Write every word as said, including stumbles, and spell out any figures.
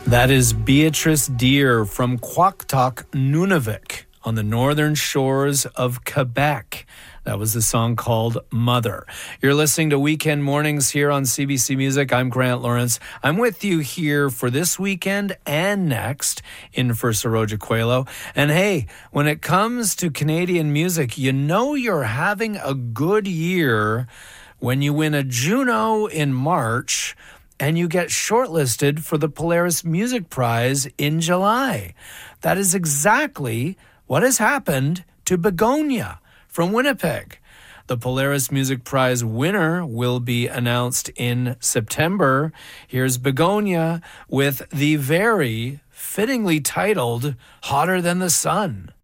That is Beatrice Deer from Quaqtak, Nunavik, on the northern shores of Quebec. That was the song called Mother. You're listening to Weekend Mornings here on C B C Music. I'm Grant Lawrence. I'm with you here for this weekend and next in for Saroja Coelho. And hey, when it comes to Canadian music, you know you're having a good year when you win a Juno in March and you get shortlisted for the Polaris Music Prize in July. That is exactly what has happened to Begonia from Winnipeg. The Polaris Music Prize winner will be announced in September. Here's Begonia with the very fittingly titled Hotter Than the Sun.